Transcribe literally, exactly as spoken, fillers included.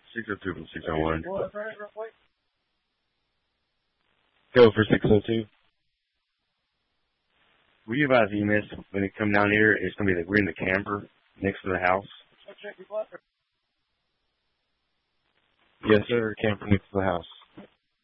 six oh two from six oh one. Go for six oh two. Will you advise E M S when they come down here, it's going to be the, we're in the camper next to the house? Yes, sir. Camper next to the house.